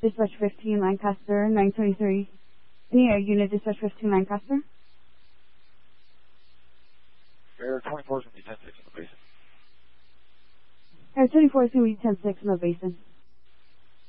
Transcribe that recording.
Dispatch 15 Lancaster, 923. In the air, unit Dispatch 15 Lancaster. Air 24 is going to be 10-6 in the basin. Air 24 is going to be 10-6 in the basin.